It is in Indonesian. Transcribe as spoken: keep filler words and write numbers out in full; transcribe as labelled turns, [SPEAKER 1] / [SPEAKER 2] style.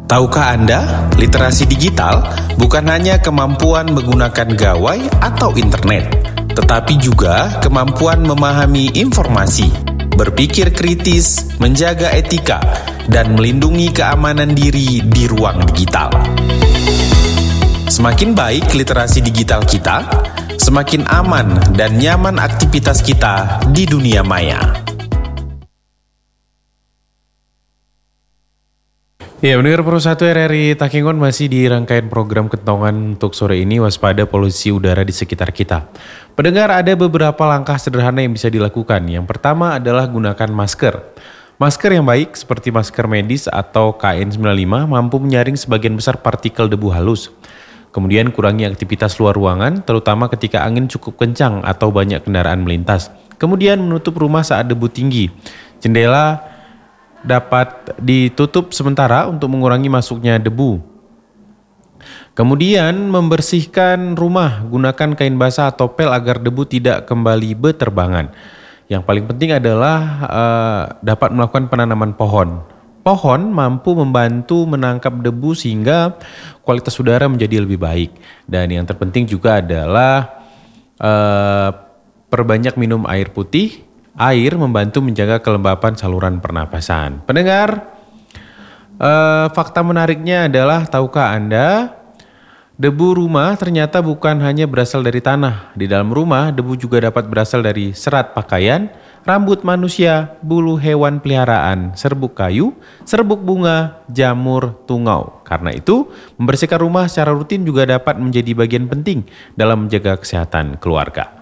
[SPEAKER 1] Tahukah Anda, literasi digital bukan hanya kemampuan menggunakan gawai atau internet, tetapi juga kemampuan memahami informasi, berpikir kritis, menjaga etika, dan melindungi keamanan diri di ruang digital. Semakin baik literasi digital kita, semakin aman dan nyaman aktivitas kita di dunia maya.
[SPEAKER 2] Ya, mendengar Pro satu R R I Takengon masih di rangkaian program Kentongan untuk sore ini, waspada polusi udara di sekitar kita. Pendengar, ada beberapa langkah sederhana yang bisa dilakukan. Yang pertama adalah gunakan masker. Masker yang baik seperti masker medis atau K N sembilan puluh lima mampu menyaring sebagian besar partikel debu halus. Kemudian kurangi aktivitas luar ruangan, terutama ketika angin cukup kencang atau banyak kendaraan melintas. Kemudian menutup rumah saat debu tinggi. Jendela dapat ditutup sementara untuk mengurangi masuknya debu. Kemudian membersihkan rumah, gunakan kain basah atau pel agar debu tidak kembali beterbangan. Yang paling penting adalah uh, dapat melakukan penanaman pohon. Pohon mampu membantu menangkap debu sehingga kualitas udara menjadi lebih baik. Dan yang terpenting juga adalah uh, perbanyak minum air putih. Air membantu menjaga kelembapan saluran pernapasan. Pendengar, eh, fakta menariknya adalah, tahukah Anda, debu rumah ternyata bukan hanya berasal dari tanah. Di dalam rumah, debu juga dapat berasal dari serat pakaian, rambut manusia, bulu hewan peliharaan, serbuk kayu, serbuk bunga, jamur, tungau. Karena itu, membersihkan rumah secara rutin juga dapat menjadi bagian penting dalam menjaga kesehatan keluarga.